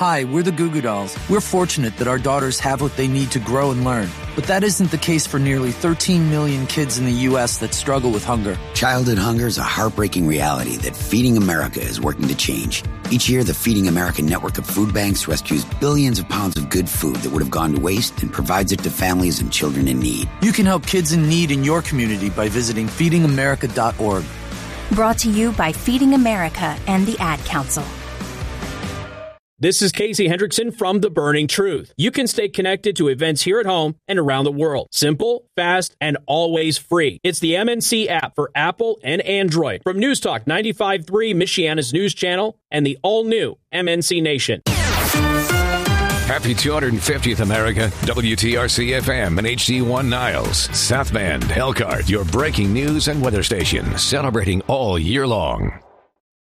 Hi, we're the Goo Goo Dolls. We're fortunate that our daughters have what they need to grow and learn. But that isn't the case for nearly 13 million kids in the U.S. that struggle with hunger. Childhood hunger is a heartbreaking reality that Feeding America is working to change. Each year, the Feeding America network of food banks rescues billions of pounds of good food that would have gone to waste and provides it to families and children in need. You can help kids in need in your community by visiting feedingamerica.org. Brought to you by Feeding America and the Ad Council. This is Casey Hendrickson from The Burning Truth. You can stay connected to events here at home and around the world. Simple, fast, and always free. It's the MNC app for Apple and Android. From News Talk 95.3, Michiana's news channel, and the all-new MNC Nation. Happy 250th America, WTRC-FM and HD1 Niles, South Bend, Elkhart, your breaking news and weather station, celebrating all year long.